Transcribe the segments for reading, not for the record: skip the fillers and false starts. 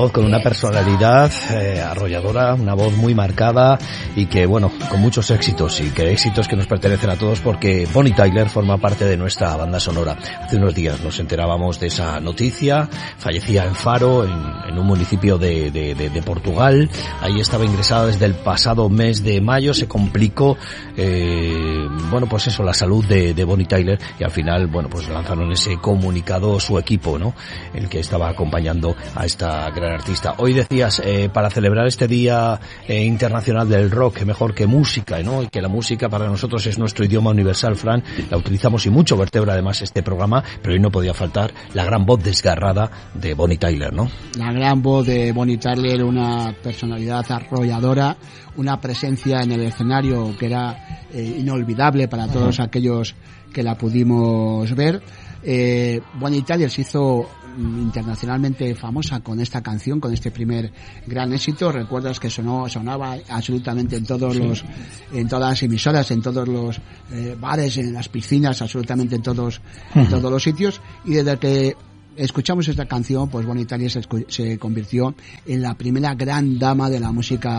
voz con una personalidad arrolladora, una voz muy marcada y que, bueno, con muchos éxitos y que éxitos que nos pertenecen a todos porque Bonnie Tyler forma parte de nuestra banda sonora. Hace unos días nos enterábamos de esa noticia, fallecía en Faro, en un municipio de Portugal. Ahí estaba ingresada desde el pasado mes de mayo, se complicó, bueno, pues eso, la salud de Bonnie Tyler y al final, bueno, pues lanzaron ese comunicado su equipo, ¿no? El que estaba acompañando a esta gran artista. Hoy decías, para celebrar este Día Internacional del Rock, que mejor que música, ¿no? Y que la música para nosotros es nuestro idioma universal, Fran, la utilizamos y mucho vertebra además este programa, pero hoy no podía faltar la gran voz desgarrada de Bonnie Tyler, ¿no? La gran voz de Bonnie Tyler, una personalidad arrolladora, una presencia en el escenario que era inolvidable para todos aquellos que la pudimos ver. Bonnie Tyler se hizo internacionalmente famosa con esta canción, con este primer gran éxito. Recuerdas que sonaba absolutamente en todas las emisoras, en todos los bares, en las piscinas, absolutamente en todos los sitios, y desde que escuchamos esta canción, pues Bonnie Tyler se convirtió en la primera gran dama de la música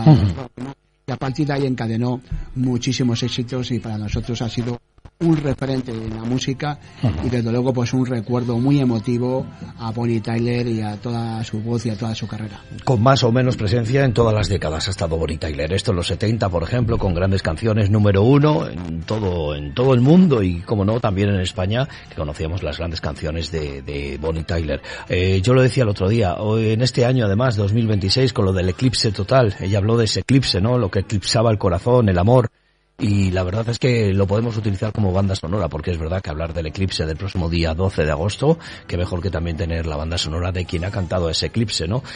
y a partir de ahí encadenó muchísimos éxitos y para nosotros ha sido un referente en la música y desde luego pues un recuerdo muy emotivo a Bonnie Tyler y a toda su voz y a toda su carrera. Con más o menos presencia en todas las décadas ha estado Bonnie Tyler. Esto en los 70, por ejemplo, con grandes canciones número 1 en todo el mundo y, como no, también en España, que conocíamos las grandes canciones de Bonnie Tyler. Yo lo decía el otro día, hoy, en este año además, 2026, con lo del eclipse total, ella habló de ese eclipse, ¿no? Lo que eclipsaba el corazón, el amor. Y la verdad es que lo podemos utilizar como banda sonora, porque es verdad que hablar del eclipse del próximo día 12 de agosto, que mejor que también tener la banda sonora de quien ha cantado ese eclipse, ¿no?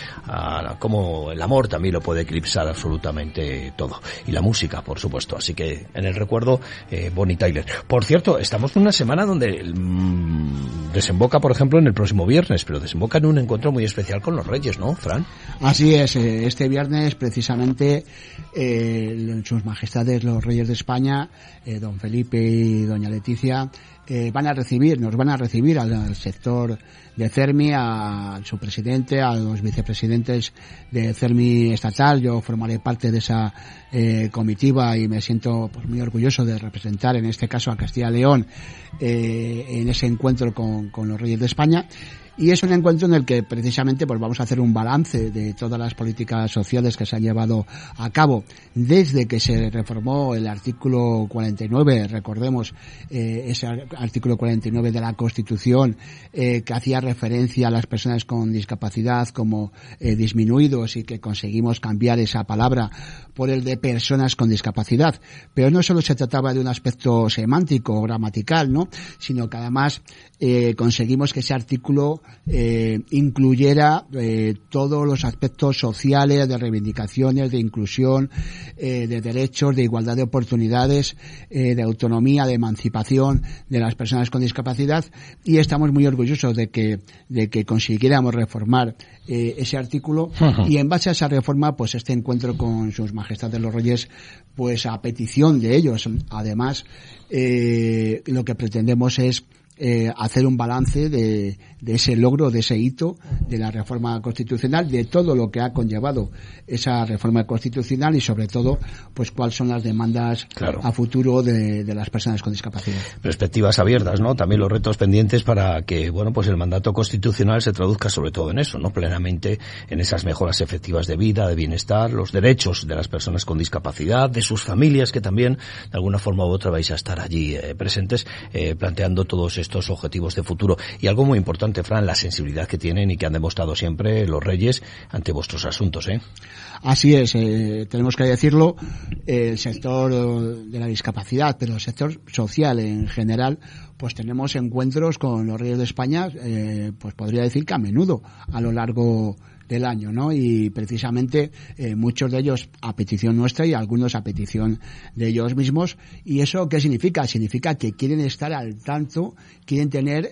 Como el amor también lo puede eclipsar absolutamente todo. Y la música, por supuesto. Así que en el recuerdo, Bonnie Tyler. Por cierto, estamos en una semana donde desemboca, por ejemplo, en el próximo viernes, pero desemboca en un encuentro muy especial con los Reyes, ¿no, Fran? Así es, este viernes precisamente sus majestades los Reyes de España, don Felipe y doña Leticia, nos van a recibir al sector de CERMI, a su presidente, a los vicepresidentes de CERMI estatal. Yo formaré parte de esa comitiva y me siento pues muy orgulloso de representar en este caso a Castilla y León en ese encuentro con los Reyes de España. Y es un encuentro en el que precisamente pues vamos a hacer un balance de todas las políticas sociales que se han llevado a cabo desde que se reformó el artículo 49, recordemos ese artículo 49 de la Constitución que hacía referencia a las personas con discapacidad como disminuidos y que conseguimos cambiar esa palabra por el de personas con discapacidad. Pero no solo se trataba de un aspecto semántico o gramatical, ¿no? Sino que además conseguimos que ese artículo incluyera todos los aspectos sociales, de reivindicaciones, de inclusión, de derechos, de igualdad de oportunidades, de autonomía, de emancipación de las personas con discapacidad, y estamos muy orgullosos de que consiguiéramos reformar ese artículo y en base a esa reforma pues este encuentro con sus majestades los Reyes, pues a petición de ellos además lo que pretendemos es hacer un balance de ese logro, de ese hito de la reforma constitucional, de todo lo que ha conllevado esa reforma constitucional y sobre todo pues cuáles son las demandas a futuro de las personas con discapacidad. Perspectivas abiertas, ¿no? También los retos pendientes para que, bueno, pues el mandato constitucional se traduzca sobre todo en eso, ¿no? Plenamente en esas mejoras efectivas de vida, de bienestar, los derechos de las personas con discapacidad, de sus familias, que también de alguna forma u otra vais a estar allí presentes planteando todos estos objetivos de futuro. Y algo muy importante, Fran, la sensibilidad que tienen y que han demostrado siempre los Reyes ante vuestros asuntos, ¿eh? Así es, tenemos que decirlo, el sector de la discapacidad, pero el sector social en general, pues tenemos encuentros con los Reyes de España, pues podría decir que a menudo a lo largo del año, ¿no? Y precisamente muchos de ellos a petición nuestra y algunos a petición de ellos mismos. ¿Y eso qué significa? Significa que quieren estar al tanto, quieren tener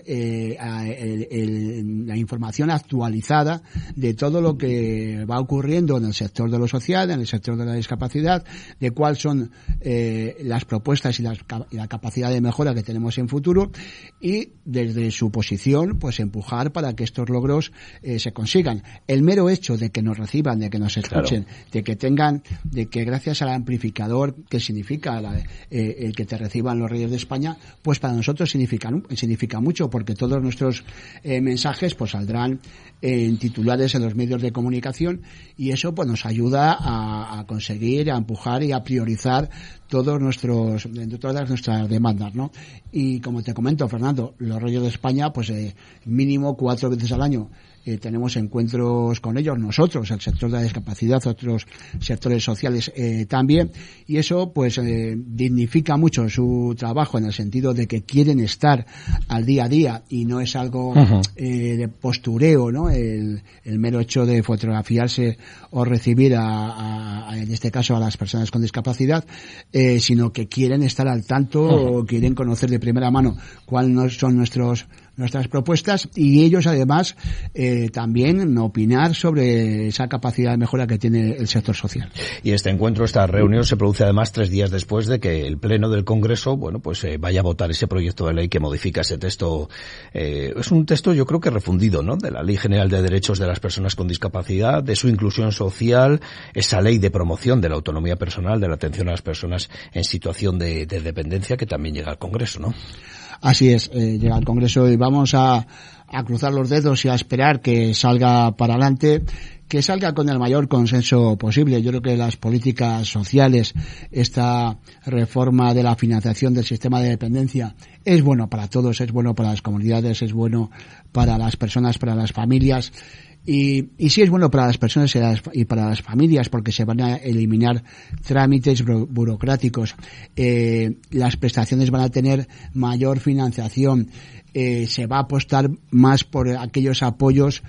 la información actualizada de todo lo que va ocurriendo en el sector de lo social, en el sector de la discapacidad, de cuáles son las propuestas y la capacidad de mejora que tenemos en futuro, y desde su posición pues empujar para que estos logros se consigan. El mero hecho de que nos reciban, de que nos escuchen, de que gracias al amplificador que significa el que te reciban los Reyes de España, pues para nosotros significa mucho, porque todos nuestros mensajes pues saldrán en titulares en los medios de comunicación, y eso pues nos ayuda a conseguir, a empujar y a priorizar todas nuestras demandas, ¿no? Y como te comento, Fernando, los Reyes de España, pues mínimo 4 veces al año tenemos encuentros con ellos, nosotros, el sector de la discapacidad, otros sectores sociales también, y eso pues dignifica mucho su trabajo, en el sentido de que quieren estar al día a día, y no es algo de postureo, ¿no? El mero hecho de fotografiarse o recibir en este caso a las personas con discapacidad, sino que quieren estar al tanto, o quieren conocer de primera mano cuáles son nuestras propuestas, y ellos además también opinar sobre esa capacidad de mejora que tiene el sector social. Y esta reunión se produce además 3 días después de que el Pleno del Congreso, bueno, pues vaya a votar ese proyecto de ley que modifica ese texto. Es un texto, yo creo que refundido, ¿no? De la Ley General de Derechos de las Personas con Discapacidad, de su inclusión social, esa ley de promoción de la autonomía personal, de la atención a las personas en situación de dependencia, que también llega al Congreso, ¿no? Así es, llega al Congreso, y vamos a cruzar los dedos y a esperar que salga para adelante, que salga con el mayor consenso posible. Yo creo que las políticas sociales, esta reforma de la financiación del sistema de dependencia, es bueno para todos, es bueno para las comunidades, es bueno para las personas, para las familias. Y sí es bueno para las personas y para las familias, porque se van a eliminar trámites burocráticos, las prestaciones van a tener mayor financiación, se va a apostar más por aquellos apoyos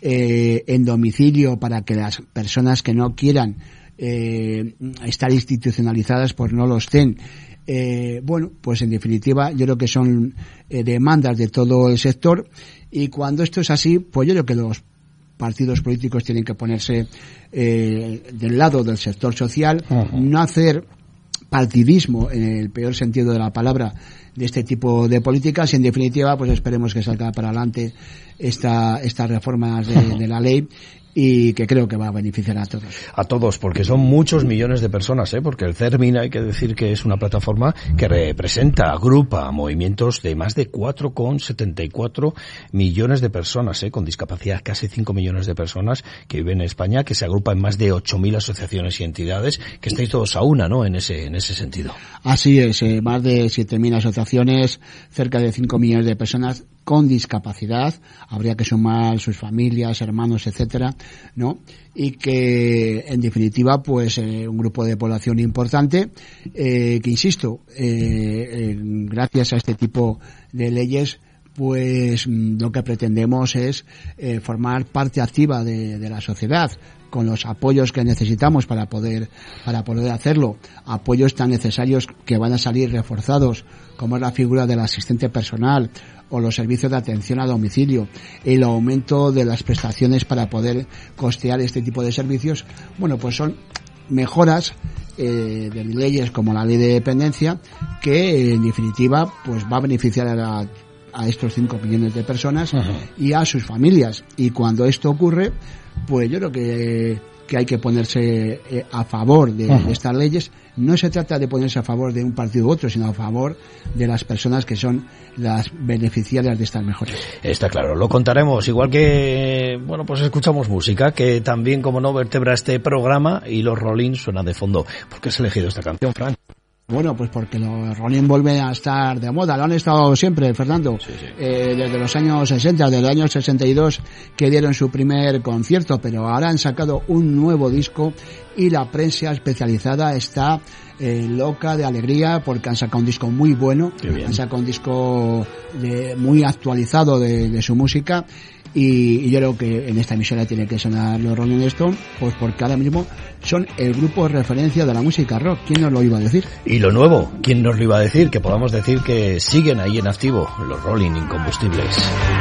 en domicilio, para que las personas que no quieran estar institucionalizadas pues no lo estén. Bueno, pues en definitiva yo creo que son demandas de todo el sector, y cuando esto es así, pues yo creo que los partidos políticos tienen que ponerse del lado del sector social, no hacer partidismo en el peor sentido de la palabra de este tipo de políticas, y en definitiva pues esperemos que salga para adelante estas reformas de la ley, y que creo que va a beneficiar a todos. A todos, porque son muchos millones de personas, porque el CERMIN, hay que decir que es una plataforma que agrupa movimientos de más de 4,74 millones de personas, con discapacidad, casi 5 millones de personas que viven en España, que se agrupa en más de 8.000 asociaciones y entidades, que estáis todos a una, ¿no?, en ese sentido. Así es, más de 7.000 asociaciones, cerca de 5 millones de personas con discapacidad, habría que sumar sus familias, hermanos, etcétera, ¿no? Y que en definitiva pues un grupo de población importante que insisto, gracias a este tipo de leyes pues lo que pretendemos es formar parte activa de la sociedad, con los apoyos que necesitamos para poder hacerlo, apoyos tan necesarios que van a salir reforzados, como es la figura del asistente personal o los servicios de atención a domicilio, el aumento de las prestaciones para poder costear este tipo de servicios. Bueno, pues son mejoras de leyes como la ley de dependencia, que en definitiva pues va a beneficiar a estos 5 millones de personas y a sus familias. Y cuando esto ocurre, pues yo creo que hay que ponerse a favor de estas leyes. No se trata de ponerse a favor de un partido u otro, sino a favor de las personas que son las beneficiarias de estas mejoras. Está claro, lo contaremos, igual que, bueno, pues escuchamos música, que también, como no, vertebra este programa, y los Rolling suenan de fondo. ¿Por qué has elegido esta canción, Fran? Bueno, pues porque los Rolling vuelven a estar de moda, lo han estado siempre, Fernando. Sí. Desde los años 60, desde el año 62, que dieron su primer concierto, pero ahora han sacado un nuevo disco, y la prensa especializada está loca de alegría, porque han sacado un disco muy bueno, han sacado un disco muy actualizado de su música, y yo creo que en esta emisora tiene que sonar los Rolling Stones, pues porque ahora mismo son el grupo de referencia de la música rock. ¿Quién nos lo iba a decir? Y lo nuevo, ¿quién nos lo iba a decir? Que podamos decir que siguen ahí en activo los Rolling Incombustibles.